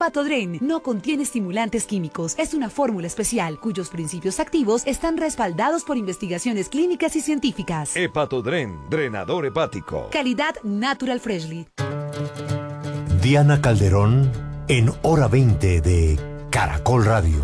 Hepatodren no contiene estimulantes químicos. Es una fórmula especial cuyos principios activos están respaldados por investigaciones clínicas y científicas. Hepatodren, drenador hepático. Calidad Natural Freshly. Diana Calderón en Hora 20 de Caracol Radio.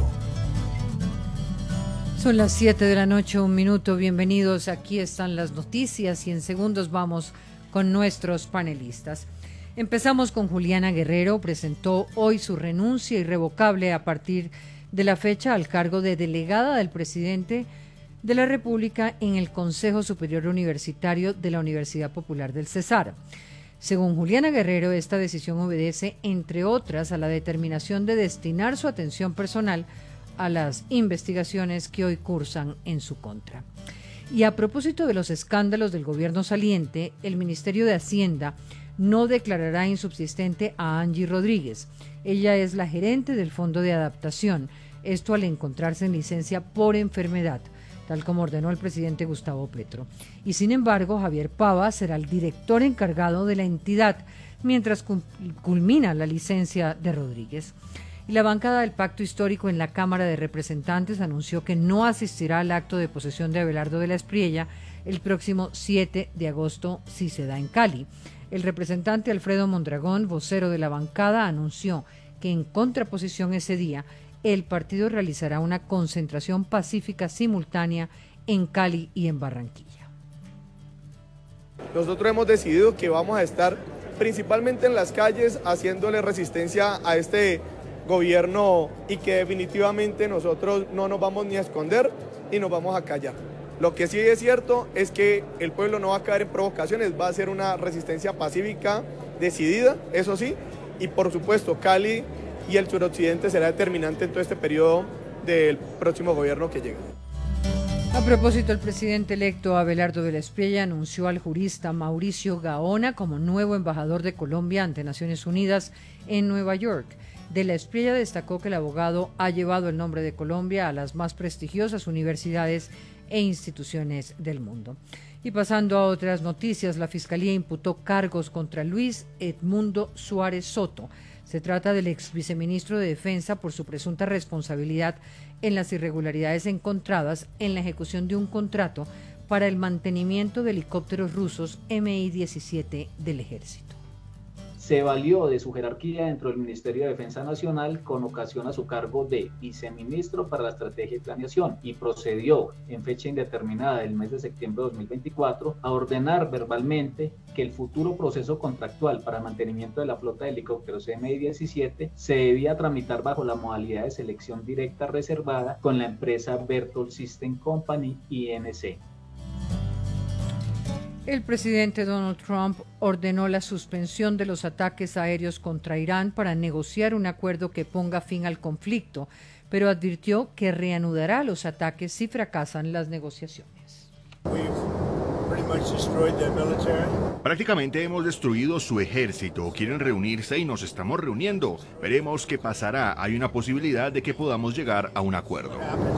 Son las 7 de la noche, 1 minuto. Bienvenidos. Aquí están las noticias y en segundos vamos con nuestros panelistas. Empezamos con Juliana Guerrero. Presentó hoy su renuncia irrevocable a partir de la fecha al cargo de delegada del presidente de la República en el Consejo Superior Universitario de la Universidad Popular del Cesar. Según Juliana Guerrero, esta decisión obedece, entre otras, a la determinación de destinar su atención personal a las investigaciones que hoy cursan en su contra. Y a propósito de los escándalos del gobierno saliente, el Ministerio de Hacienda no declarará insubsistente a Angie Rodríguez. Ella es la gerente del Fondo de Adaptación, esto al encontrarse en licencia por enfermedad, tal como ordenó el presidente Gustavo Petro. Y sin embargo, Javier Pava será el director encargado de la entidad mientras culmina la licencia de Rodríguez. Y la bancada del Pacto Histórico en la Cámara de Representantes anunció que no asistirá al acto de posesión de Abelardo de la Espriella el próximo 7 de agosto si se da en Cali. El representante Alfredo Mondragón, vocero de la bancada, anunció que en contraposición ese día el partido realizará una concentración pacífica simultánea en Cali y en Barranquilla. Nosotros hemos decidido que vamos a estar principalmente en las calles haciéndole resistencia a este gobierno y que definitivamente nosotros no nos vamos ni a esconder ni nos vamos a callar. Lo que sí es cierto es que el pueblo no va a caer en provocaciones, va a ser una resistencia pacífica, decidida, eso sí, y por supuesto Cali y el suroccidente será determinante en todo este periodo del próximo gobierno que llega. A propósito, el presidente electo Abelardo de la Espriella anunció al jurista Mauricio Gaona como nuevo embajador de Colombia ante Naciones Unidas en Nueva York. De la Espriella destacó que el abogado ha llevado el nombre de Colombia a las más prestigiosas universidades e instituciones del mundo. Y pasando a otras noticias, la Fiscalía imputó cargos contra Luis Edmundo Suárez Soto. Se trata del ex viceministro de Defensa por su presunta responsabilidad en las irregularidades encontradas en la ejecución de un contrato para el mantenimiento de helicópteros rusos Mi-17 del Ejército. Se valió de su jerarquía dentro del Ministerio de Defensa Nacional con ocasión a su cargo de viceministro para la Estrategia y Planeación y procedió en fecha indeterminada del mes de septiembre de 2024 a ordenar verbalmente que el futuro proceso contractual para mantenimiento de la flota de helicópteros Mi-17 se debía tramitar bajo la modalidad de selección directa reservada con la empresa Berthold System Company, INC. El presidente Donald Trump ordenó la suspensión de los ataques aéreos contra Irán para negociar un acuerdo que ponga fin al conflicto, pero advirtió que reanudará los ataques si fracasan las negociaciones. Prácticamente hemos destruido su ejército. Quieren reunirse y nos estamos reuniendo. Veremos qué pasará. Hay una posibilidad de que podamos llegar a un acuerdo.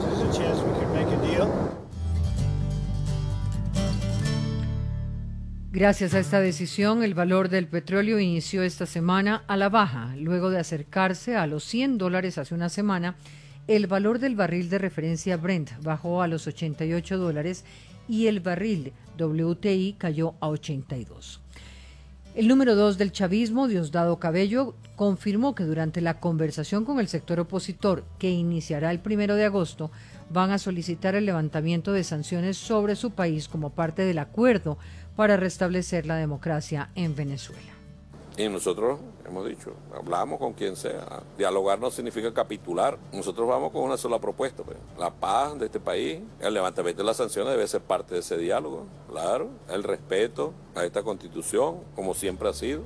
Gracias a esta decisión, el valor del petróleo inició esta semana a la baja. Luego de acercarse a los $100 hace una semana, el valor del barril de referencia Brent bajó a los $88 y el barril WTI cayó a 82. El número 2 del chavismo, Diosdado Cabello, confirmó que durante la conversación con el sector opositor, que iniciará el 1 de agosto, van a solicitar el levantamiento de sanciones sobre su país como parte del acuerdo para restablecer la democracia en Venezuela. Y nosotros hemos dicho, hablamos con quien sea, dialogar no significa capitular, nosotros vamos con una sola propuesta, pues. La paz de este país, el levantamiento de las sanciones debe ser parte de ese diálogo, claro, el respeto a esta Constitución, como siempre ha sido.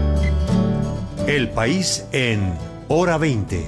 El país en Hora 20.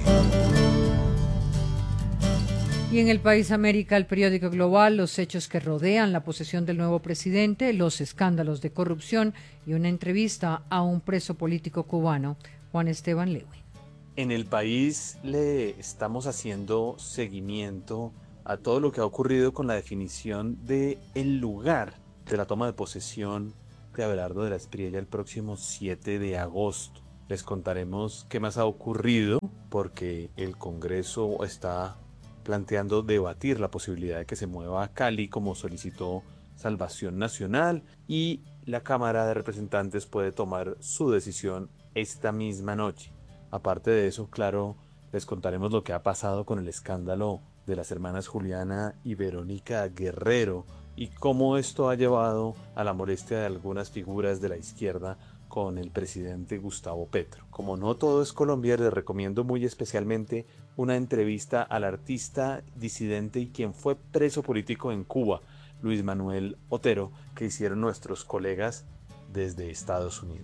Y en el país América, el periódico Global, los hechos que rodean la posesión del nuevo presidente, los escándalos de corrupción y una entrevista a un preso político cubano, Juan Esteban Lewy. En el país le estamos haciendo seguimiento a todo lo que ha ocurrido con la definición de el lugar de la toma de posesión de Abelardo de la Espriella el próximo 7 de agosto. Les contaremos qué más ha ocurrido porque el Congreso está planteando debatir la posibilidad de que se mueva a Cali como solicitó Salvación Nacional, y la Cámara de Representantes puede tomar su decisión esta misma noche. Aparte de eso, claro, les contaremos lo que ha pasado con el escándalo de las hermanas Juliana y Verónica Guerrero y cómo esto ha llevado a la molestia de algunas figuras de la izquierda con el presidente Gustavo Petro. Como no todo es Colombia, les recomiendo muy especialmente una entrevista al artista disidente y quien fue preso político en Cuba, Luis Manuel Otero, que hicieron nuestros colegas desde Estados Unidos.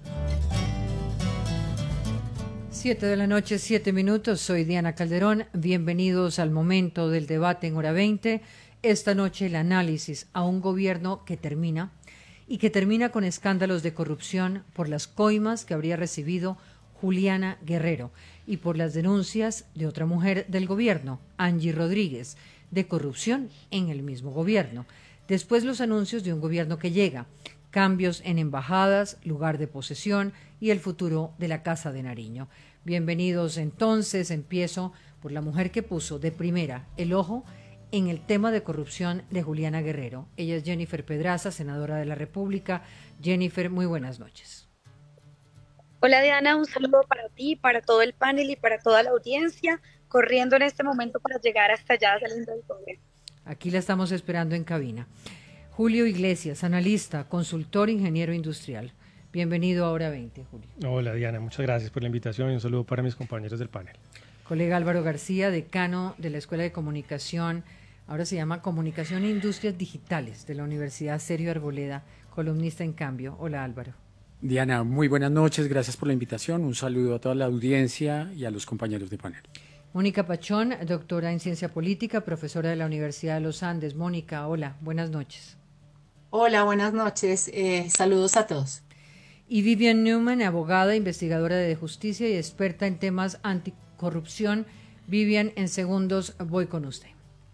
7 de la noche, 7 minutos. Soy Diana Calderón. Bienvenidos al momento del debate en Hora 20. Esta noche el análisis a un gobierno que termina y que termina con escándalos de corrupción por las coimas que habría recibido Juliana Guerrero y por las denuncias de otra mujer del gobierno, Angie Rodríguez, de corrupción en el mismo gobierno. Después los anuncios de un gobierno que llega, cambios en embajadas, lugar de posesión y el futuro de la Casa de Nariño. Bienvenidos entonces. Empiezo por la mujer que puso de primera el ojo en el tema de corrupción de Juliana Guerrero. Ella es Jennifer Pedraza, senadora de la República. Jennifer, muy buenas noches. Hola Diana, un saludo para ti, para todo el panel y para toda la audiencia, corriendo en este momento para llegar hasta allá saliendo del Congreso. Aquí la estamos esperando en cabina. Julio Iglesias, analista, consultor, ingeniero industrial. Bienvenido a Hora 20, Julio. Hola Diana, muchas gracias por la invitación y un saludo para mis compañeros del panel. Colega Álvaro García, decano de la Escuela de Comunicación, ahora se llama Comunicación e Industrias Digitales de la Universidad Sergio Arboleda, columnista en Cambio. Hola Álvaro. Diana, muy buenas noches, gracias por la invitación, un saludo a toda la audiencia y a los compañeros de panel. Mónica Pachón, doctora en Ciencia Política, profesora de la Universidad de los Andes. Mónica, hola, buenas noches. Hola, buenas noches, saludos a todos. Y Vivian Newman, abogada, investigadora de justicia y experta en temas anticorrupción. Vivian, en segundos voy con usted.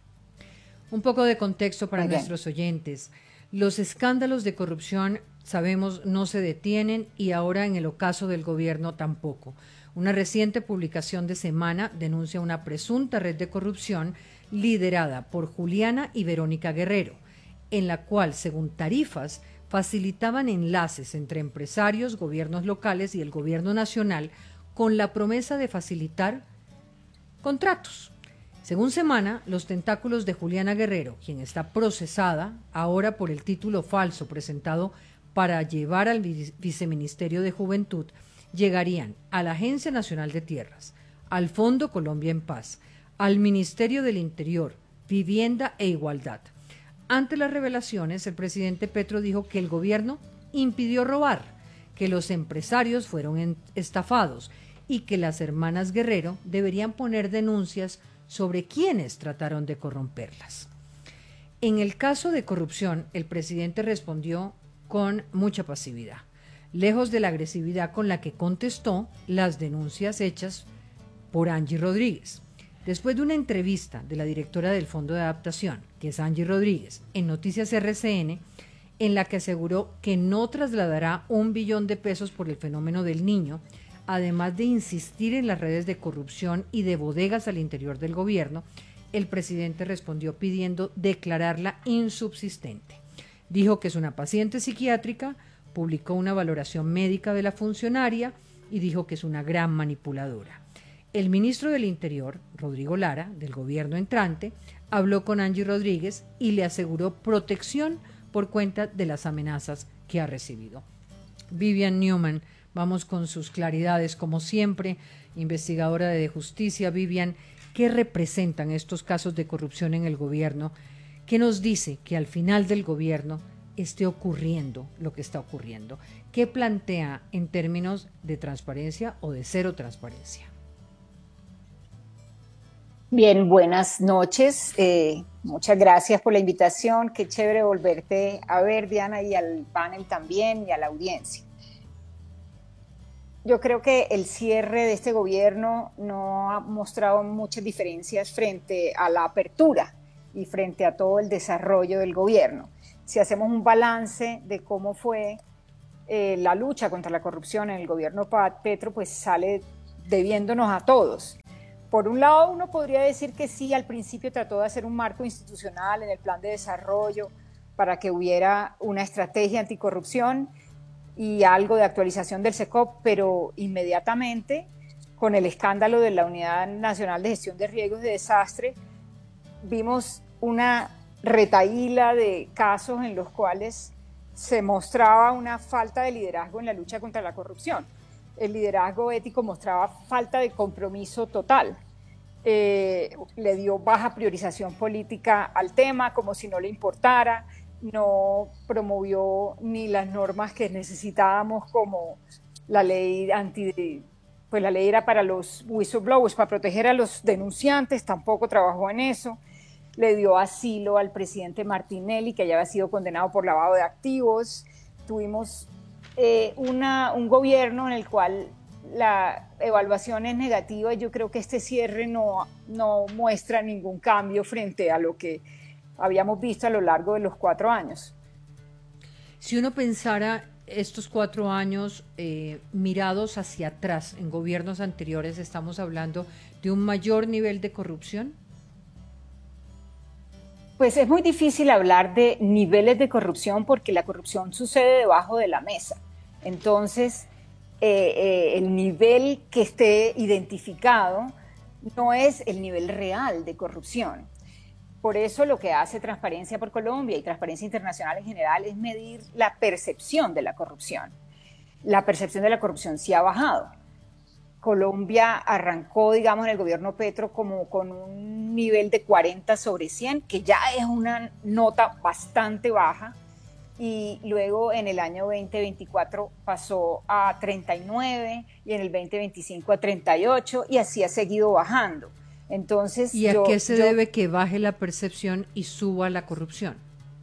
Un poco de contexto para nuestros oyentes. Los escándalos de corrupción, sabemos, no se detienen y ahora en el ocaso del gobierno tampoco. Una reciente publicación de Semana denuncia una presunta red de corrupción liderada por Juliana y Verónica Guerrero, en la cual, según tarifas, facilitaban enlaces entre empresarios, gobiernos locales y el gobierno nacional con la promesa de facilitar contratos. Según Semana, los tentáculos de Juliana Guerrero, quien está procesada ahora por el título falso presentado para llevar al Viceministerio de Juventud, llegarían a la Agencia Nacional de Tierras, al Fondo Colombia en Paz, al Ministerio del Interior, Vivienda e Igualdad. Ante las revelaciones, el presidente Petro dijo que el gobierno impidió robar, que los empresarios fueron estafados y que las hermanas Guerrero deberían poner denuncias sobre quienes trataron de corromperlas. En el caso de corrupción, el presidente respondió con mucha pasividad, lejos de la agresividad con la que contestó las denuncias hechas por Angie Rodríguez. Después de una entrevista de la directora del Fondo de Adaptación, que es Angie Rodríguez, en Noticias RCN, en la que aseguró que no trasladará $1 billón por el fenómeno del Niño, además de insistir en las redes de corrupción y de bodegas al interior del gobierno, el presidente respondió pidiendo declararla insubsistente. Dijo que es una paciente psiquiátrica, publicó una valoración médica de la funcionaria y dijo que es una gran manipuladora. El ministro del Interior, Rodrigo Lara, del gobierno entrante, habló con Angie Rodríguez y le aseguró protección por cuenta de las amenazas que ha recibido. Vivian Newman, vamos con sus claridades, como siempre, investigadora de justicia. Vivian, ¿qué representan estos casos de corrupción en el gobierno? ¿Qué nos dice que al final del gobierno esté ocurriendo lo que está ocurriendo? ¿Qué plantea en términos de transparencia o de cero transparencia? Bien, buenas noches. Muchas gracias por la invitación. Qué chévere volverte a ver, Diana, y al panel también, y a la audiencia. Yo creo que el cierre de este gobierno no ha mostrado muchas diferencias frente a la apertura y frente a todo el desarrollo del gobierno. Si hacemos un balance de cómo fue la lucha contra la corrupción en el gobierno Petro, pues sale debiéndonos a todos. por un lado, uno podría decir que sí, al principio trató de hacer un marco institucional en el plan de desarrollo para que hubiera una estrategia anticorrupción y algo de actualización del SECOP, pero inmediatamente, con el escándalo de la Unidad Nacional de Gestión de Riesgos de Desastre, vimos una retahíla de casos en los cuales se mostraba una falta de liderazgo en la lucha contra la corrupción. El liderazgo ético mostraba falta de compromiso total. Le dio baja priorización política al tema, como si no le importara, no promovió ni las normas que necesitábamos, como la ley pues la ley era para los whistleblowers, para proteger a los denunciantes, tampoco trabajó en eso. Le dio asilo al presidente Martinelli, que ya había sido condenado por lavado de activos. Tuvimos un gobierno en el cual la evaluación es negativa y yo creo que este cierre no muestra ningún cambio frente a lo que habíamos visto a lo largo de los 4 años. Si uno pensara estos 4 años mirados hacia atrás en gobiernos anteriores, ¿estamos hablando de un mayor nivel de corrupción? Pues es muy difícil hablar de niveles de corrupción porque la corrupción sucede debajo de la mesa. Entonces, el nivel que esté identificado no es el nivel real de corrupción. Por eso lo que hace Transparencia por Colombia y Transparencia Internacional en general es medir la percepción de la corrupción. La percepción de la corrupción sí ha bajado. Colombia arrancó, digamos, en el gobierno Petro como con un nivel de 40 sobre 100, que ya es una nota bastante baja, y luego en el año 2024 pasó a 39 y en el 2025 a 38 y así ha seguido bajando. Entonces, ¿y a qué se debe que baje la percepción y suba la corrupción?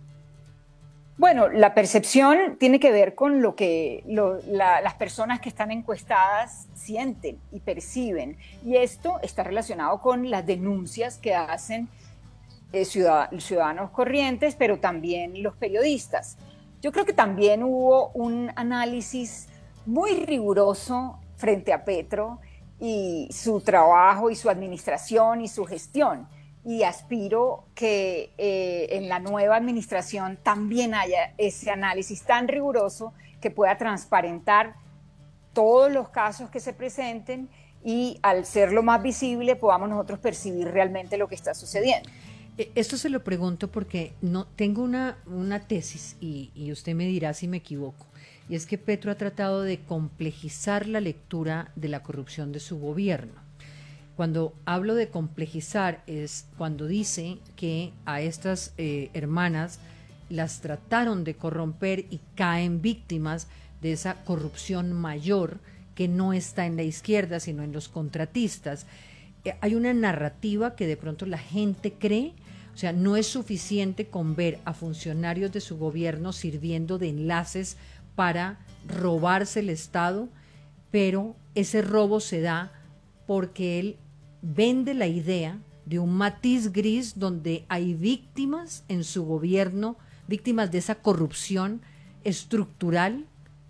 Bueno, la percepción tiene que ver con lo que las personas que están encuestadas sienten y perciben. Y esto está relacionado con las denuncias que hacen ciudadanos corrientes, pero también los periodistas. Yo creo que también hubo un análisis muy riguroso frente a Petro y su trabajo y su administración y su gestión. Y aspiro que en la nueva administración también haya ese análisis tan riguroso que pueda transparentar todos los casos que se presenten y al ser lo más visible podamos nosotros percibir realmente lo que está sucediendo. Esto se lo pregunto porque no tengo una tesis y usted me dirá si me equivoco, y es que Petro ha tratado de complejizar la lectura de la corrupción de su gobierno. Cuando hablo de complejizar es cuando dice que a estas hermanas las trataron de corromper y caen víctimas de esa corrupción mayor que no está en la izquierda sino en los contratistas. Hay una narrativa que de pronto la gente cree, o sea, no es suficiente con ver a funcionarios de su gobierno sirviendo de enlaces para robarse el Estado, pero ese robo se da porque él vende la idea de un matiz gris donde hay víctimas en su gobierno, víctimas de esa corrupción estructural.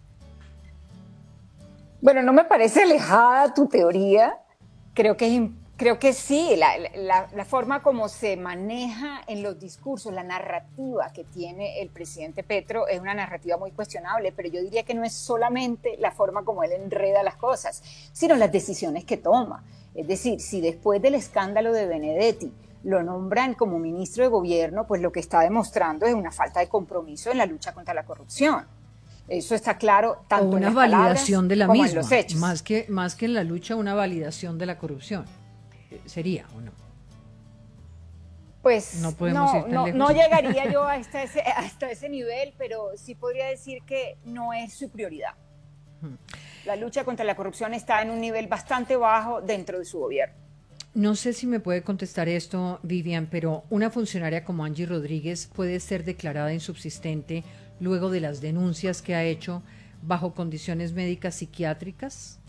Bueno, no me parece alejada tu teoría. Creo que sí, la forma como se maneja en los discursos, la narrativa que tiene el presidente Petro es una narrativa muy cuestionable, pero yo diría que no es solamente la forma como él enreda las cosas, sino las decisiones que toma. Es decir, si después del escándalo de Benedetti lo nombran como ministro de gobierno, pues lo que está demostrando es una falta de compromiso en la lucha contra la corrupción. Eso está claro tanto en las validación de la como misma, en los hechos. Más que en la lucha, una validación de la corrupción. ¿Sería o no? Pues no podemos ir tan lejos. No llegaría yo hasta ese nivel, pero sí podría decir que no es su prioridad. La lucha contra la corrupción está en un nivel bastante bajo dentro de su gobierno. No sé si me puede contestar esto, Vivian, pero una funcionaria como Angie Rodríguez puede ser declarada insubsistente luego de las denuncias que ha hecho bajo condiciones médicas psiquiátricas.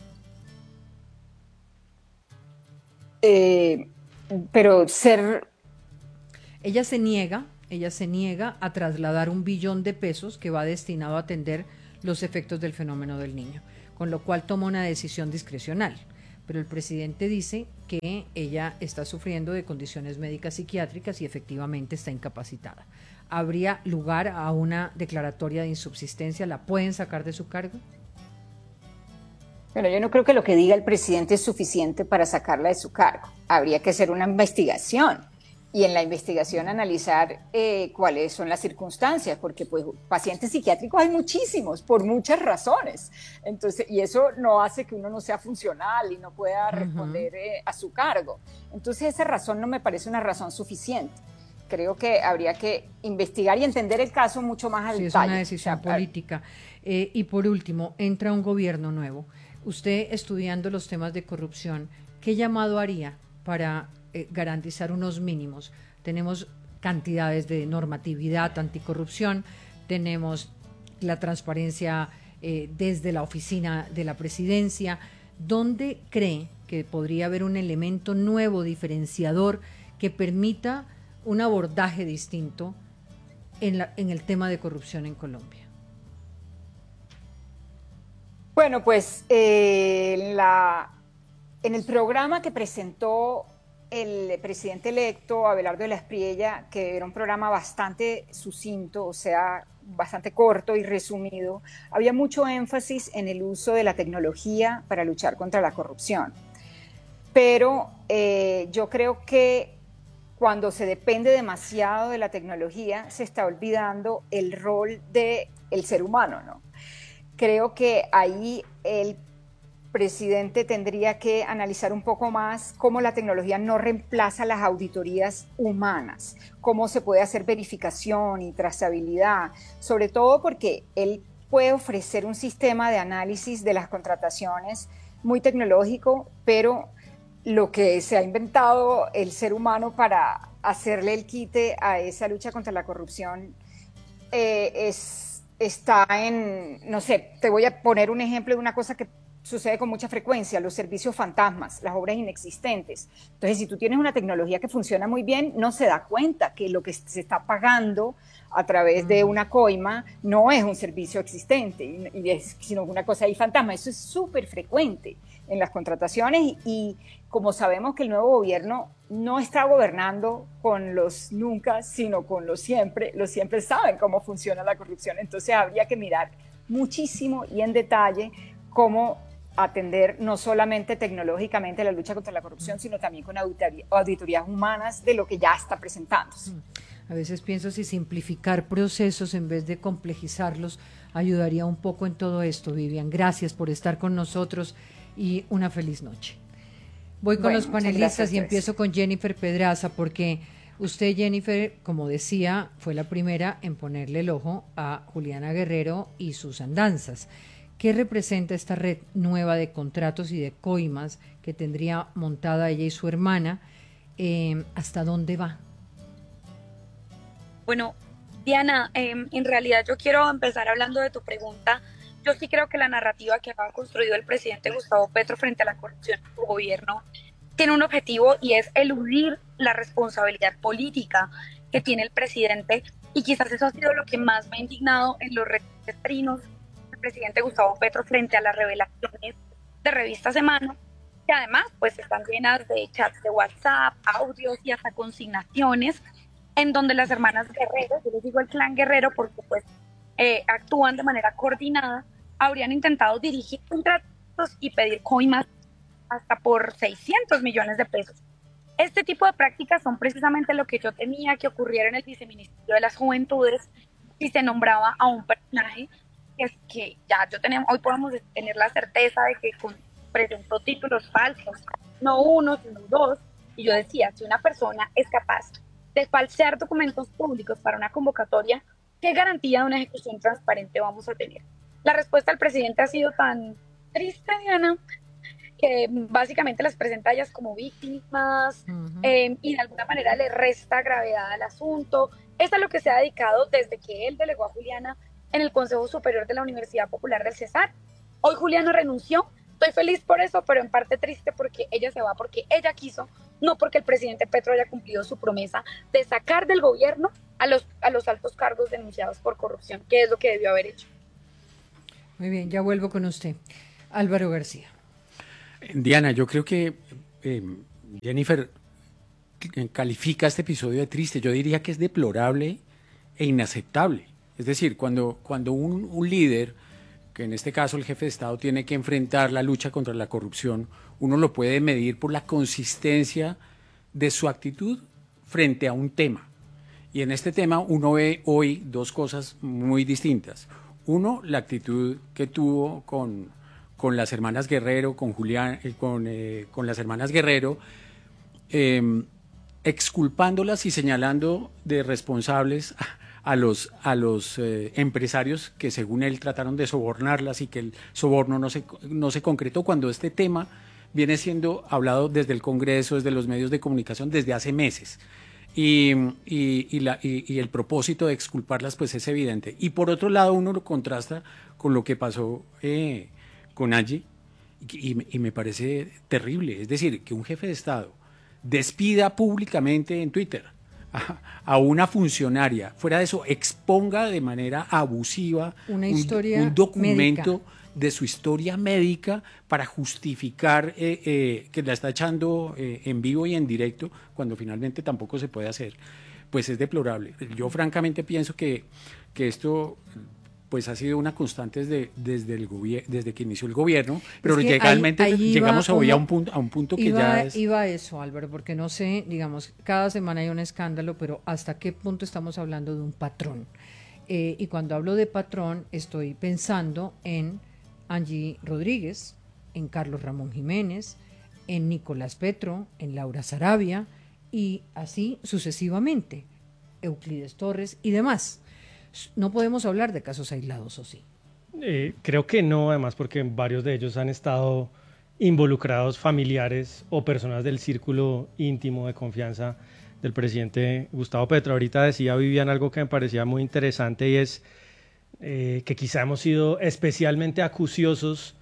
Pero ser... Ella se niega a trasladar $1 billón que va destinado a atender los efectos del fenómeno del niño, con lo cual toma una decisión discrecional. pero el presidente dice que ella está sufriendo de condiciones médicas psiquiátricas y efectivamente está incapacitada. ¿Habría lugar a una declaratoria de insubsistencia? ¿La pueden sacar de su cargo? Bueno, yo no creo que lo que diga el presidente es suficiente para sacarla de su cargo. Habría que hacer una investigación y en la investigación analizar cuáles son las circunstancias, porque pues pacientes psiquiátricos hay muchísimos, por muchas razones. Entonces, y eso no hace que uno no sea funcional y no pueda responder a su cargo. Entonces, esa razón no me parece una razón suficiente. Creo que habría que investigar y entender el caso mucho más al detalle. Sí, es una decisión política. Y por último, entra un gobierno nuevo. Usted, estudiando los temas de corrupción, ¿qué llamado haría para garantizar unos mínimos? Tenemos cantidades de normatividad anticorrupción, tenemos la transparencia desde la oficina de la presidencia. ¿Dónde cree que podría haber un elemento nuevo, diferenciador, que permita un abordaje distinto en el tema de corrupción en Colombia? Bueno, pues en el programa que presentó el presidente electo, Abelardo de la Espriella, que era un programa bastante sucinto, o sea, bastante corto y resumido, había mucho énfasis en el uso de la tecnología para luchar contra la corrupción. Pero yo creo que cuando se depende demasiado de la tecnología, se está olvidando el rol del ser humano, ¿no? Creo que ahí el presidente tendría que analizar un poco más cómo la tecnología no reemplaza las auditorías humanas, cómo se puede hacer verificación y trazabilidad, sobre todo porque él puede ofrecer un sistema de análisis de las contrataciones muy tecnológico, pero lo que se ha inventado el ser humano para hacerle el quite a esa lucha contra la corrupción está en, no sé, te voy a poner un ejemplo de una cosa que sucede con mucha frecuencia, los servicios fantasmas, las obras inexistentes. Entonces, si tú tienes una tecnología que funciona muy bien, no se da cuenta que lo que se está pagando a través de una coima no es un servicio existente, sino una cosa ahí fantasma. Eso es súper frecuente en las contrataciones y como sabemos que el nuevo gobierno no está gobernando con los nunca, sino con los siempre saben cómo funciona la corrupción. Entonces habría que mirar muchísimo y en detalle cómo atender no solamente tecnológicamente la lucha contra la corrupción, sino también con auditorías humanas de lo que ya está presentándose. A veces pienso si simplificar procesos en vez de complejizarlos ayudaría un poco en todo esto, Vivian. Gracias por estar con nosotros y una feliz noche. Voy con los panelistas y empiezo con Jennifer Pedraza, porque usted, Jennifer, como decía, fue la primera en ponerle el ojo a Juliana Guerrero y sus andanzas. ¿Qué representa esta red nueva de contratos y de coimas que tendría montada ella y su hermana? ¿Hasta dónde va? Bueno, Diana, en realidad yo quiero empezar hablando de tu pregunta. Yo sí creo que la narrativa que ha construido el presidente Gustavo Petro frente a la corrupción en su gobierno tiene un objetivo y es eludir la responsabilidad política que tiene el presidente, y quizás eso ha sido lo que más me ha indignado en los recientes trinos del presidente Gustavo Petro frente a las revelaciones de Revista Semana, que además pues están llenas de chats de WhatsApp, audios y hasta consignaciones en donde las hermanas Guerrero, yo les digo el clan Guerrero porque pues actúan de manera coordinada, habrían intentado dirigir contratos y pedir coimas hasta por 600 millones de pesos. Este tipo de prácticas son precisamente lo que yo temía que ocurriera en el Viceministerio de las Juventudes si se nombraba a un personaje que ya hoy podemos tener la certeza de que presentó títulos falsos, no uno, sino dos, y yo decía, si una persona es capaz de falsear documentos públicos para una convocatoria, ¿qué garantía de una ejecución transparente vamos a tener? La respuesta del presidente ha sido tan triste, Diana, que básicamente las presenta a ellas como víctimas y de alguna manera le resta gravedad al asunto. Esto es lo que se ha dedicado desde que él delegó a Juliana en el Consejo Superior de la Universidad Popular del Cesar. Hoy Juliana renunció, estoy feliz por eso, pero en parte triste porque ella se va porque ella quiso, no porque el presidente Petro haya cumplido su promesa de sacar del gobierno a los altos cargos denunciados por corrupción, que es lo que debió haber hecho. Muy bien, ya vuelvo con usted. Álvaro García. Diana, yo creo que Jennifer califica este episodio de triste. Yo diría que es deplorable e inaceptable. Es decir, cuando un líder, que en este caso el jefe de Estado, tiene que enfrentar la lucha contra la corrupción, uno lo puede medir por la consistencia de su actitud frente a un tema. Y en este tema uno ve hoy dos cosas muy distintas. Uno, la actitud que tuvo con las hermanas Guerrero, con las hermanas Guerrero, exculpándolas y señalando de responsables a los empresarios que según él trataron de sobornarlas y que el soborno no se concretó, cuando este tema viene siendo hablado desde el Congreso, desde los medios de comunicación desde hace meses. Y el propósito de exculparlas pues es evidente. Y por otro lado uno lo contrasta con lo que pasó con Angie y me parece terrible. Es decir, que un jefe de Estado despida públicamente en Twitter a una funcionaria, fuera de eso exponga de manera abusiva un documento médica de su historia médica para justificar que la está echando en vivo y en directo, cuando finalmente tampoco se puede hacer, pues es deplorable. Yo francamente pienso que esto pues ha sido una constante desde que inició el gobierno, pero legalmente llegamos hoy a un punto que ya es... Iba a eso, Álvaro, porque no sé, digamos, cada semana hay un escándalo, pero ¿hasta qué punto estamos hablando de un patrón? Y cuando hablo de patrón, estoy pensando en Angie Rodríguez, en Carlos Ramón Jiménez, en Nicolás Petro, en Laura Sarabia, y así sucesivamente, Euclides Torres y demás. No podemos hablar de casos aislados, ¿o sí? Creo que no, además porque varios de ellos han estado involucrados familiares o personas del círculo íntimo de confianza del presidente Gustavo Petro. Ahorita decía Vivian algo que me parecía muy interesante y es que quizá hemos sido especialmente acuciosos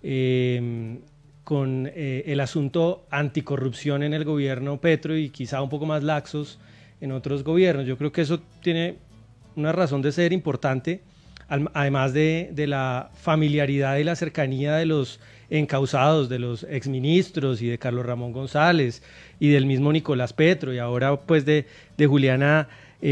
con el asunto anticorrupción en el gobierno Petro y quizá un poco más laxos en otros gobiernos. Yo creo que eso tiene una razón de ser importante, además de la familiaridad y la cercanía de los encausados, de los exministros y de Carlos Ramón González y del mismo Nicolás Petro y ahora pues de Juliana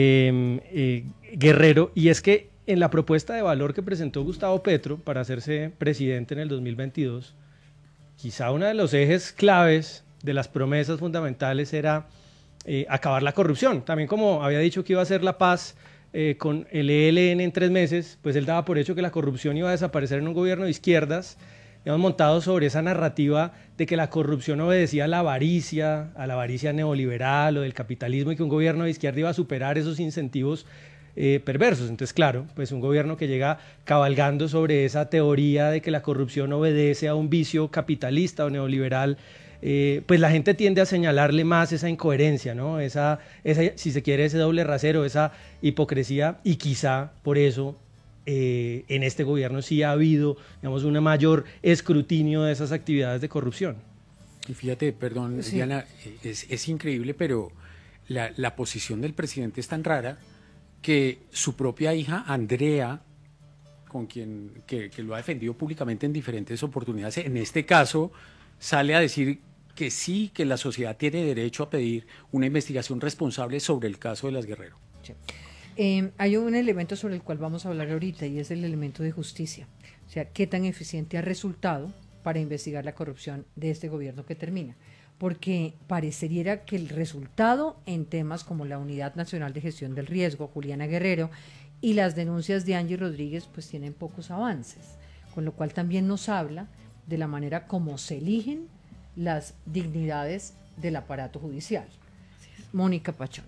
Guerrero. Y es que en la propuesta de valor que presentó Gustavo Petro para hacerse presidente en el 2022, quizá uno de los ejes claves de las promesas fundamentales era acabar la corrupción. También como había dicho que iba a hacer la paz con el ELN en 3 meses, pues él daba por hecho que la corrupción iba a desaparecer en un gobierno de izquierdas. Hemos montado sobre esa narrativa de que la corrupción obedecía a la avaricia neoliberal o del capitalismo y que un gobierno de izquierda iba a superar esos incentivos perversos. Entonces, claro, pues un gobierno que llega cabalgando sobre esa teoría de que la corrupción obedece a un vicio capitalista o neoliberal, pues la gente tiende a señalarle más esa incoherencia, ¿no? Esa, si se quiere, ese doble rasero, esa hipocresía, y quizá por eso en este gobierno sí ha habido, digamos, un mayor escrutinio de esas actividades de corrupción. Y fíjate, perdón, sí. Diana, es increíble, pero la posición del presidente es tan rara que su propia hija, Andrea, con quien que lo ha defendido públicamente en diferentes oportunidades, en este caso sale a decir que sí, que la sociedad tiene derecho a pedir una investigación responsable sobre el caso de las Guerrero. Sí. Hay un elemento sobre el cual vamos a hablar ahorita y es el elemento de justicia. O sea, qué tan eficiente ha resultado para investigar la corrupción de este gobierno que termina. Porque parecería que el resultado en temas como la Unidad Nacional de Gestión del Riesgo, Juliana Guerrero, y las denuncias de Angie Rodríguez, pues tienen pocos avances. Con lo cual también nos habla de la manera como se eligen las dignidades del aparato judicial. Mónica Pachón.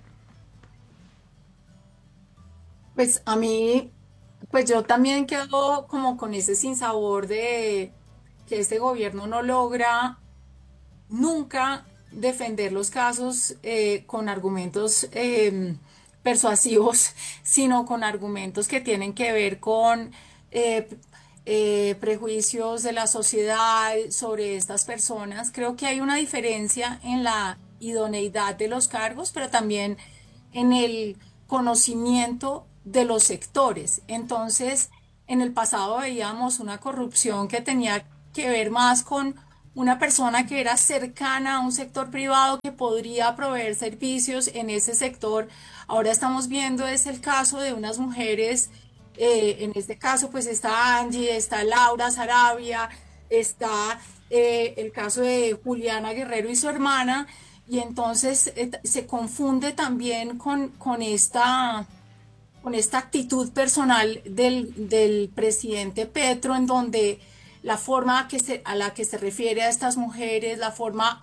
Pues a mí, pues yo también quedo como con ese sinsabor de que este gobierno no logra nunca defender los casos con argumentos persuasivos, sino con argumentos que tienen que ver con prejuicios de la sociedad sobre estas personas. Creo que hay una diferencia en la idoneidad de los cargos, pero también en el conocimiento de los sectores. Entonces, en el pasado veíamos una corrupción que tenía que ver más con una persona que era cercana a un sector privado que podría proveer servicios en ese sector. Ahora estamos viendo es el caso de unas mujeres, en este caso pues está Angie, está Laura Sarabia, está el caso de Juliana Guerrero y su hermana, y entonces se confunde también con esta actitud personal del presidente Petro, en donde la forma a la que se refiere a estas mujeres, la forma,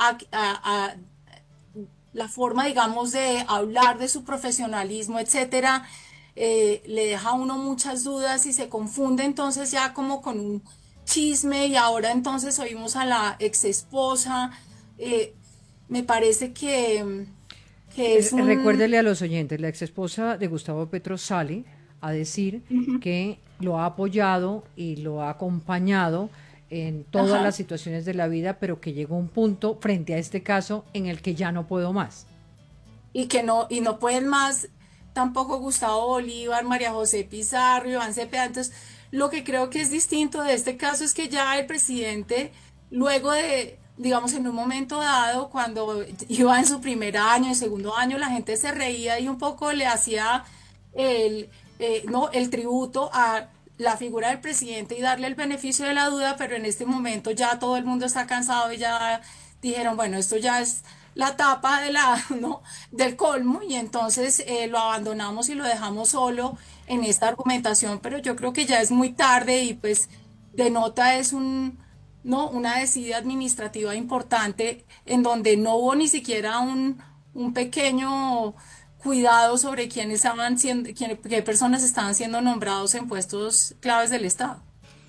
digamos, de hablar de su profesionalismo, etcétera, le deja a uno muchas dudas y se confunde entonces ya como con un chisme, y ahora entonces oímos a la ex esposa. Me parece que es un... Recuérdele a los oyentes, la ex esposa de Gustavo Petro sale a decir que lo ha apoyado y lo ha acompañado en todas las situaciones de la vida, pero que llegó un punto frente a este caso en el que ya no puedo más. Y no pueden más tampoco Gustavo Bolívar, María José Pizarro, Iván Cepeda. Entonces, lo que creo que es distinto de este caso es que ya el presidente, luego de, digamos, en un momento dado, cuando iba en su primer año, en segundo año, la gente se reía y un poco le hacía el tributo a la figura del presidente y darle el beneficio de la duda, pero en este momento ya todo el mundo está cansado y ya dijeron, bueno, esto ya es la tapa del colmo, y entonces lo abandonamos y lo dejamos solo en esta argumentación, pero yo creo que ya es muy tarde y pues denota es una desidia administrativa importante en donde no hubo ni siquiera un pequeño cuidado sobre qué personas estaban siendo nombrados en puestos claves del Estado.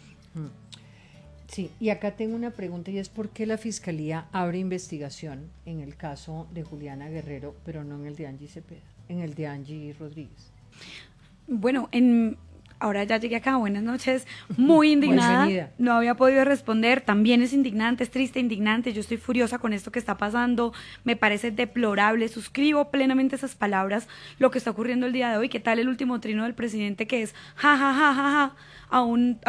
Sí, y acá tengo una pregunta, y es ¿por qué la Fiscalía abre investigación en el caso de Juliana Guerrero, pero no en el de Angie Cepeda, en el de Angie Rodríguez? Bueno, ahora ya llegué acá, buenas noches, muy indignada, Bienvenida. No había podido responder, también es indignante, es triste, indignante, yo estoy furiosa con esto que está pasando, me parece deplorable, suscribo plenamente esas palabras, lo que está ocurriendo el día de hoy. ¿Qué tal el último trino del presidente, que es ja, ja, ja, ja, ja, a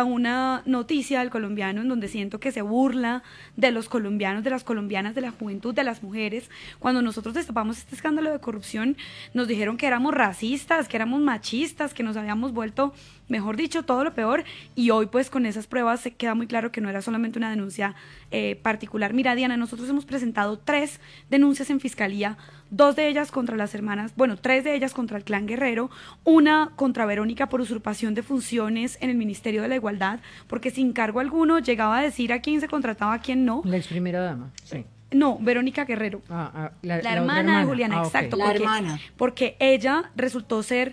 una noticia del colombiano, en donde siento que se burla de los colombianos, de las colombianas, de la juventud, de las mujeres? Cuando nosotros destapamos este escándalo de corrupción, nos dijeron que éramos racistas, que éramos machistas, que nos habíamos vuelto, mejor dicho, todo lo peor, y hoy pues con esas pruebas se queda muy claro que no era solamente una denuncia particular. Mira, Diana, nosotros hemos presentado 3 denuncias en fiscalía, 2 de ellas contra las hermanas, 3 de ellas contra el clan Guerrero, una contra Verónica por usurpación de funciones en el Ministerio de la Igualdad, porque sin cargo alguno llegaba a decir a quién se contrataba, a quién no. La ex primera dama, sí. No, Verónica Guerrero, la hermana de Juliana, exacto, porque ella resultó ser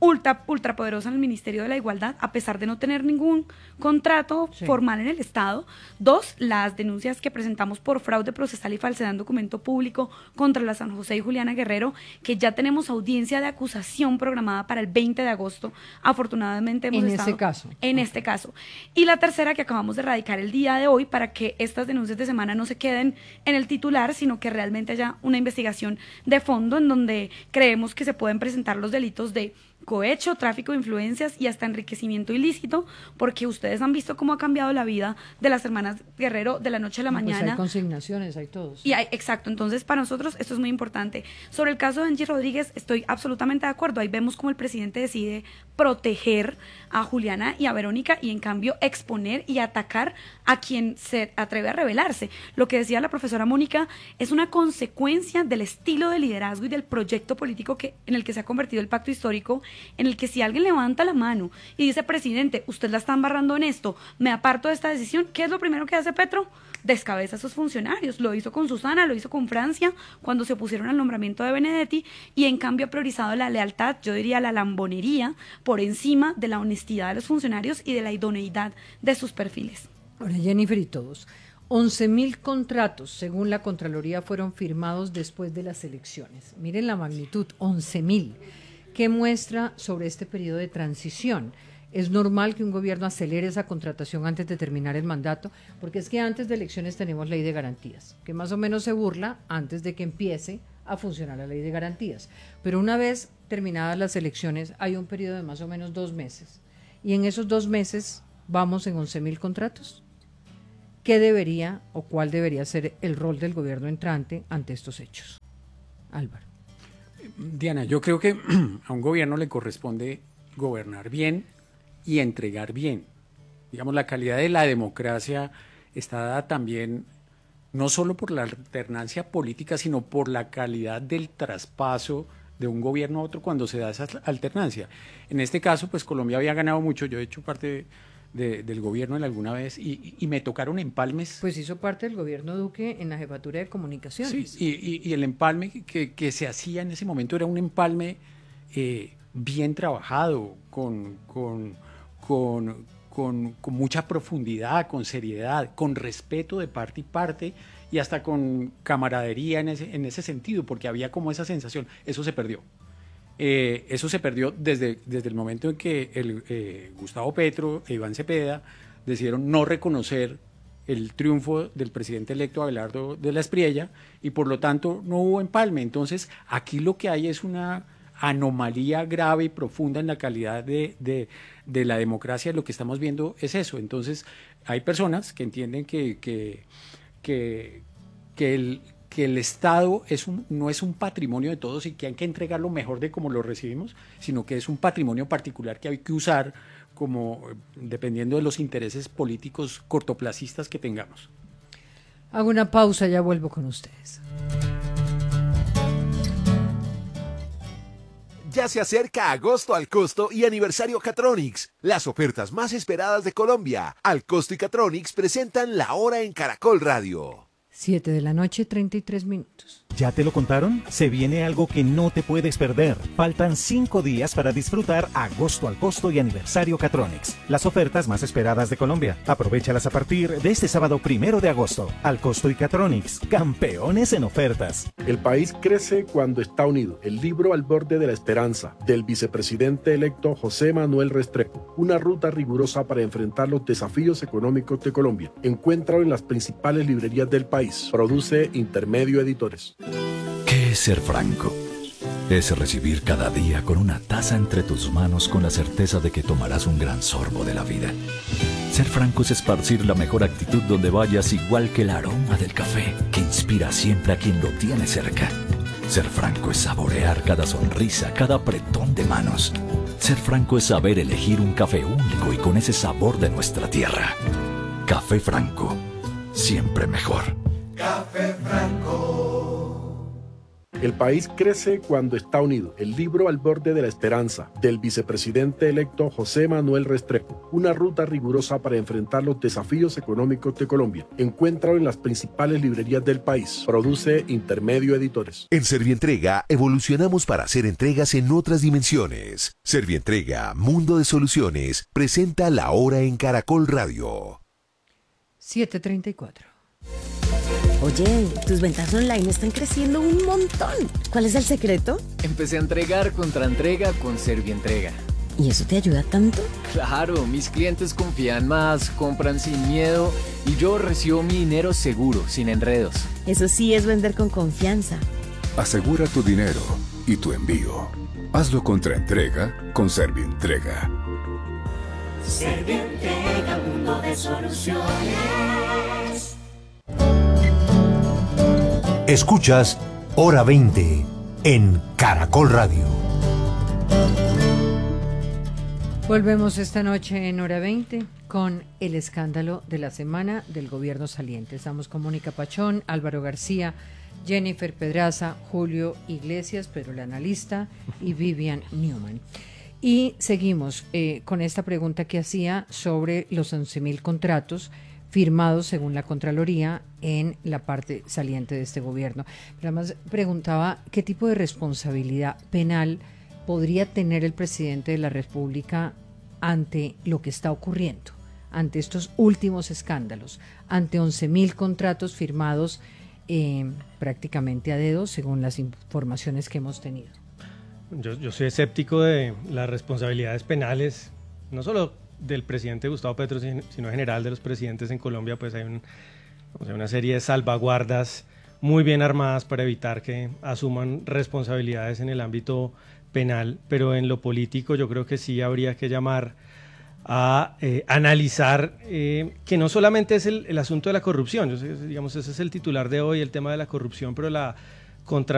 ultra poderosa en el Ministerio de la Igualdad, a pesar de no tener ningún contrato formal en el Estado. 2, las denuncias que presentamos por fraude procesal y falsedad en documento público contra la San José y Juliana Guerrero, que ya tenemos audiencia de acusación programada para el 20 de agosto. Afortunadamente hemos estado en este caso. Y la tercera, que acabamos de radicar el día de hoy, para que estas denuncias de semana no se queden en el titular, sino que realmente haya una investigación de fondo en donde creemos que se pueden presentar los delitos de cohecho, tráfico de influencias y hasta enriquecimiento ilícito, porque ustedes han visto cómo ha cambiado la vida de las hermanas Guerrero de la noche a la mañana. Pues hay consignaciones, hay todos. Y exacto, entonces para nosotros esto es muy importante. Sobre el caso de Angie Rodríguez, estoy absolutamente de acuerdo. Ahí vemos cómo el presidente decide proteger a Juliana y a Verónica, y en cambio exponer y atacar a quien se atreve a rebelarse. Lo que decía la profesora Mónica es una consecuencia del estilo de liderazgo y del proyecto político en el que se ha convertido el pacto histórico, en el que si alguien levanta la mano y dice, presidente, usted la está embarrando en esto, me aparto de esta decisión, ¿qué es lo primero que hace Petro? Descabeza a sus funcionarios. Lo hizo con Susana, lo hizo con Francia, cuando se opusieron al nombramiento de Benedetti, y en cambio ha priorizado la lealtad, yo diría la lambonería, por encima de la honestidad de los funcionarios y de la idoneidad de sus perfiles. Ahora, Jennifer y todos, 11.000 contratos, según la Contraloría, fueron firmados después de las elecciones. Miren la magnitud, 11.000. ¿Qué muestra sobre este periodo de transición? ¿Es normal que un gobierno acelere esa contratación antes de terminar el mandato? Porque es que antes de elecciones tenemos ley de garantías, que más o menos se burla antes de que empiece a funcionar la ley de garantías. Pero una vez terminadas las elecciones hay un periodo de más o menos 2 meses. Y en esos 2 meses vamos en 11.000 contratos. ¿qué debería o cuál debería ser el rol del gobierno entrante ante estos hechos? Álvaro. Diana, yo creo que a un gobierno le corresponde gobernar bien y entregar bien. Digamos, la calidad de la democracia está dada también no solo por la alternancia política, sino por la calidad del traspaso de un gobierno a otro cuando se da esa alternancia. En este caso, pues Colombia había ganado mucho, yo he hecho parte del gobierno en alguna vez y me tocaron empalmes. Pues hizo parte del gobierno Duque en la jefatura de comunicaciones. Sí, y el empalme que se hacía en ese momento era un empalme bien trabajado, con mucha profundidad, con seriedad, con respeto de parte y parte y hasta con camaradería en ese sentido, porque había como esa sensación. Eso se perdió. Eso se perdió desde el momento en que Gustavo Petro e Iván Cepeda decidieron no reconocer el triunfo del presidente electo Abelardo de la Espriella y por lo tanto no hubo empalme. Entonces aquí lo que hay es una anomalía grave y profunda en la calidad de la democracia. Lo que estamos viendo es eso. Entonces hay personas que entienden que el Estado no es un patrimonio de todos y que hay que entregarlo mejor de como lo recibimos, sino que es un patrimonio particular que hay que usar como dependiendo de los intereses políticos cortoplacistas que tengamos. Hago una pausa, ya vuelvo con ustedes. Ya se acerca agosto al costo y aniversario Catronics, las ofertas más esperadas de Colombia. Al costo y Catronics presentan La Hora en Caracol Radio. 7 de la noche, 33 minutos. ¿Ya te lo contaron? Se viene algo que no te puedes perder. Faltan 5 días para disfrutar agosto al costo y aniversario Catronics, las ofertas más esperadas de Colombia. Aprovéchalas a partir de este sábado 1 de agosto. Al costo y Catronics, campeones en ofertas. El país crece cuando está unido. El libro Al borde de la esperanza, del vicepresidente electo José Manuel Restrepo. Una ruta rigurosa para enfrentar los desafíos económicos de Colombia. Encuéntralo en las principales librerías del país. Produce Intermedio Editores. ¿Qué es ser franco? Es recibir cada día con una taza entre tus manos con la certeza de que tomarás un gran sorbo de la vida. Ser franco es esparcir la mejor actitud donde vayas, igual que el aroma del café que inspira siempre a quien lo tiene cerca. Ser franco es saborear cada sonrisa, cada apretón de manos. Ser franco es saber elegir un café único y con ese sabor de nuestra tierra. Café Franco, siempre mejor. Café Franco. El país crece cuando está unido. El libro Al borde de la esperanza, del vicepresidente electo José Manuel Restrepo. Una ruta rigurosa para enfrentar los desafíos económicos de Colombia. Encuéntralo en las principales librerías del país. Produce Intermedio Editores. En Servientrega evolucionamos para hacer entregas en otras dimensiones. Servientrega, Mundo de Soluciones, presenta La Hora en Caracol Radio. 7:34. Oye, tus ventas online están creciendo un montón. ¿Cuál es el secreto? Empecé a entregar contra entrega con Servientrega. ¿Y eso te ayuda tanto? Claro, mis clientes confían más, compran sin miedo y yo recibo mi dinero seguro, sin enredos. Eso sí es vender con confianza. Asegura tu dinero y tu envío. Hazlo contra entrega con Servientrega. Servientrega, mundo de soluciones. Escuchas Hora 20 en Caracol Radio. Volvemos esta noche en Hora 20 con el escándalo de la semana del gobierno saliente. Estamos con Mónica Pachón, Álvaro García, Jennifer Pedraza, Julio Iglesias, Pedro el analista y Vivian Newman. Y seguimos con esta pregunta que hacía sobre los 11.000 contratos firmados según la Contraloría en la parte saliente de este gobierno. Pero además preguntaba qué tipo de responsabilidad penal podría tener el presidente de la República ante lo que está ocurriendo, ante estos últimos escándalos, ante 11.000 contratos firmados prácticamente a dedo, según las informaciones que hemos tenido. Yo soy escéptico de las responsabilidades penales, no solo del presidente Gustavo Petro, sino en general de los presidentes en Colombia. Pues hay una serie de salvaguardas muy bien armadas para evitar que asuman responsabilidades en el ámbito penal, pero en lo político yo creo que sí habría que llamar a analizar que no solamente es el asunto de la corrupción, digamos, ese es el titular de hoy, el tema de la corrupción, pero la